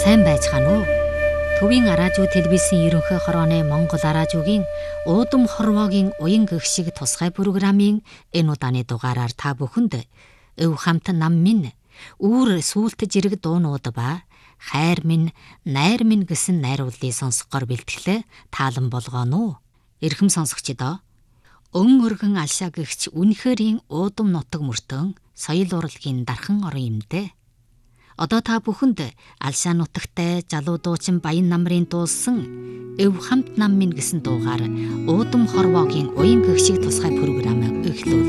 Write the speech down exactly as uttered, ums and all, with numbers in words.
сайн байцгаана уу? Төвийн Араажуу телевизийн ерөнхий хорооны Монгол Араажуугийн уудам хорвоогийн уян гэгшиг тусгай программын энэ удааны дугаараар та бүхэнд өв хамт нам минь, үүр сүулт жирэг дуунууд ба хайр минь, найр минь гэсэн найрууллыг сонсгохоор бэлтгэлээ таалан болгоно уу? Эрхэм сонсогчдоо, өн өргөн алшаа гэгч үнэхэрийн уудам нутаг мөртөн соёл урлагийн дархан орон юмдээ. Одоо та бүхэнд алшаа нутагтай залуу дуучин Баян намрын дуулсан өв хамт нам минь гэсэн дуугаар уудам хорвоогийн уян гэгшиг тусгай программыг эхлүүл.